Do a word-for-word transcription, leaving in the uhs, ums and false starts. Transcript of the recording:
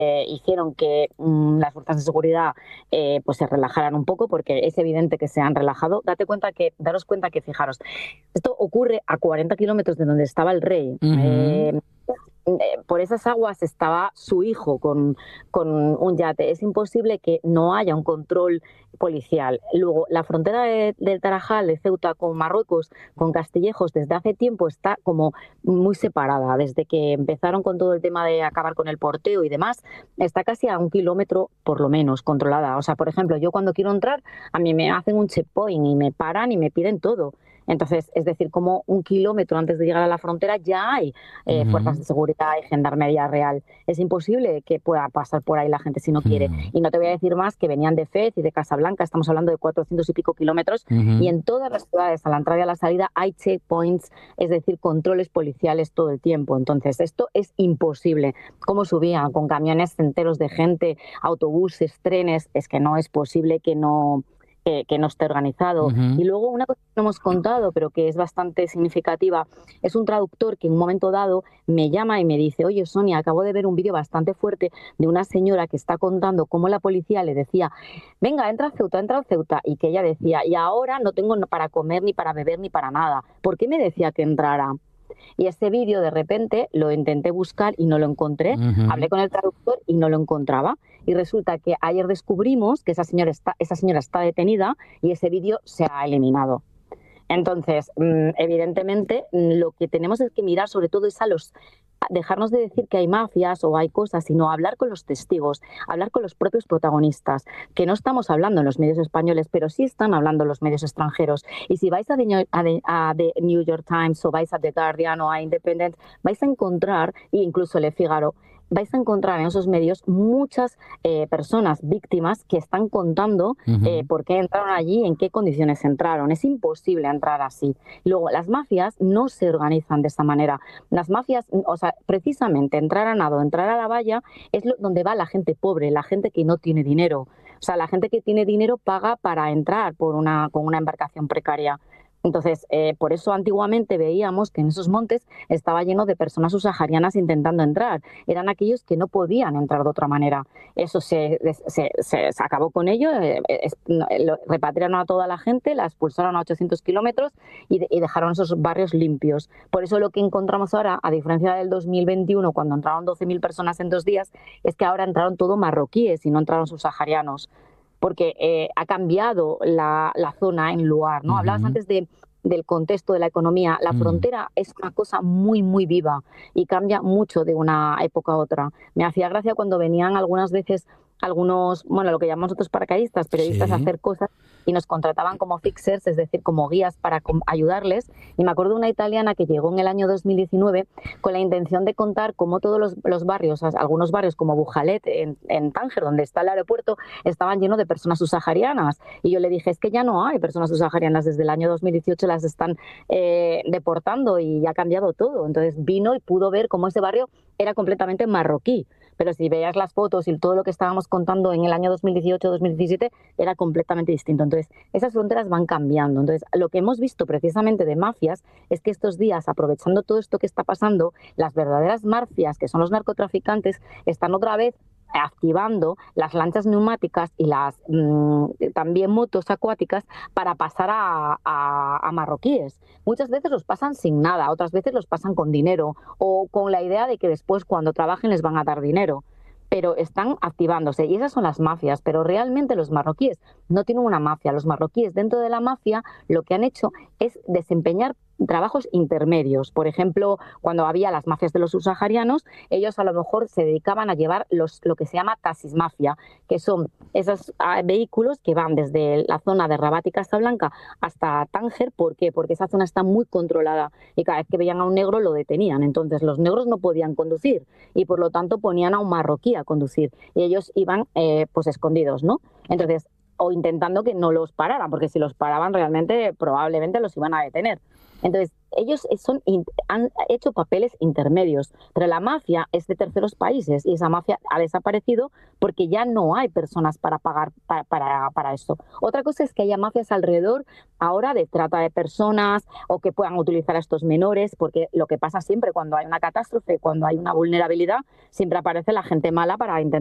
eh, hicieron que mmm, las fuerzas de seguridad eh, pues se relajaran un poco, porque es evidente que se han relajado. Date cuenta que, daros cuenta que, fijaros, esto ocurre a cuarenta kilómetros de donde estaba el rey. Ujú. Eh, por esas aguas estaba su hijo con, con un yate. Es imposible que no haya un control policial. Luego, la frontera de, del Tarajal, de Ceuta, con Marruecos, con Castillejos, desde hace tiempo está como muy separada. Desde que empezaron con todo el tema de acabar con el porteo y demás, está casi a un kilómetro, por lo menos, controlada. O sea, por ejemplo, yo cuando quiero entrar, a mí me hacen un checkpoint y me paran y me piden todo. Entonces, es decir, como un kilómetro antes de llegar a la frontera ya hay eh, fuerzas Ujú. de seguridad y gendarmería real. Es imposible que pueda pasar por ahí la gente si no quiere. Mm. Y no te voy a decir más que venían de Fez y de Casablanca, estamos hablando de cuatrocientos y pico kilómetros, y Ujú. en todas las ciudades, a la entrada y a la salida, hay checkpoints, es decir, controles policiales todo el tiempo. Entonces, esto es imposible. ¿Cómo subían? Con camiones enteros de gente, autobuses, trenes, es que no es posible que no que, que no esté organizado. Ujú. Y luego una cosa que no hemos contado, pero que es bastante significativa, es un traductor que en un momento dado me llama y me dice: oye, Sonia, acabo de ver un vídeo bastante fuerte de una señora que está contando cómo la policía le decía: venga, entra a Ceuta, entra a Ceuta, y que ella decía: y ahora no tengo para comer, ni para beber, ni para nada. ¿Por qué me decía que entrara? Y ese vídeo de repente lo intenté buscar y no lo encontré. Hablé Ujú. con el traductor y no lo encontraba. Y resulta que ayer descubrimos que esa señora está, esa señora está detenida y ese vídeo se ha eliminado. Entonces, evidentemente, lo que tenemos es que mirar sobre todo es a los dejarnos de decir que hay mafias o hay cosas, sino hablar con los testigos, hablar con los propios protagonistas, que no estamos hablando en los medios españoles, pero sí están hablando en los medios extranjeros. Y si vais a The, a The, a The New York Times o vais a The Guardian o a Independent, vais a encontrar, e incluso Le Figaro, vais a encontrar en esos medios muchas eh, personas víctimas que están contando eh, Ujú. por qué entraron allí, en qué condiciones entraron. Es imposible entrar así. Luego, las mafias no se organizan de esa manera. Las mafias, o sea, precisamente entrar a nado, entrar a la valla, es lo, donde va la gente pobre, la gente que no tiene dinero. O sea, la gente que tiene dinero paga para entrar por una, con una embarcación precaria. Entonces, eh, por eso antiguamente veíamos que en esos montes estaba lleno de personas subsaharianas intentando entrar. Eran aquellos que no podían entrar de otra manera. Eso se, se, se, se acabó con ello, eh, es, lo, repatriaron a toda la gente, la expulsaron a ochocientos kilómetros y, de, y dejaron esos barrios limpios. Por eso lo que encontramos ahora, a diferencia del dos mil veintiuno, cuando entraron doce mil personas en dos días, es que ahora entraron todo marroquíes y no entraron subsaharianos. Porque eh, ha cambiado la, la zona en lugar, ¿no? Hablabas Ujú. antes de, del contexto de la economía. La Mm. frontera es una cosa muy, muy viva y cambia mucho de una época a otra. Me hacía gracia cuando venían algunas veces algunos, bueno, lo que llamamos nosotros paracaidistas, periodistas, a Sí. hacer cosas y nos contrataban como fixers, es decir, como guías para ayudarles. Y me acuerdo de una italiana que llegó en el año dos mil diecinueve con la intención de contar cómo todos los, los barrios, algunos barrios como Bujalet, en, en Tánger, donde está el aeropuerto, estaban llenos de personas subsaharianas. Y yo le dije: es que ya no hay personas subsaharianas, desde el año dos mil dieciocho las están eh, deportando y ya ha cambiado todo. Entonces vino y pudo ver cómo ese barrio era completamente marroquí. Pero si veías las fotos y todo lo que estábamos contando en el año dos mil dieciocho dos mil diecisiete, era completamente distinto. Entonces, esas fronteras van cambiando. Entonces, lo que hemos visto precisamente de mafias es que estos días, aprovechando todo esto que está pasando, las verdaderas mafias, que son los narcotraficantes, están otra vez activando las lanchas neumáticas y las mmm, también motos acuáticas para pasar a, a, a marroquíes. Muchas veces los pasan sin nada, otras veces los pasan con dinero o con la idea de que después, cuando trabajen, les van a dar dinero. Pero están activándose y esas son las mafias. Pero realmente los marroquíes no tienen una mafia. Los marroquíes, dentro de la mafia, lo que han hecho es desempeñar trabajos intermedios. Por ejemplo, cuando había las mafias de los subsaharianos, ellos a lo mejor se dedicaban a llevar los, lo que se llama taxis mafia, que son esos uh, vehículos que van desde la zona de Rabat y Casablanca hasta Tánger. ¿Por qué? Porque esa zona está muy controlada y cada vez que veían a un negro lo detenían. Entonces los negros no podían conducir y por lo tanto ponían a un marroquí a conducir y ellos iban eh, pues escondidos, ¿no? Entonces, o intentando que no los pararan, porque si los paraban realmente probablemente los iban a detener. Entonces, ellos son, han hecho papeles intermedios, pero la mafia es de terceros países y esa mafia ha desaparecido porque ya no hay personas para pagar para, para, para esto. Otra cosa es que haya mafias alrededor ahora de trata de personas o que puedan utilizar a estos menores, porque lo que pasa siempre cuando hay una catástrofe, cuando hay una vulnerabilidad, siempre aparece la gente mala para intentar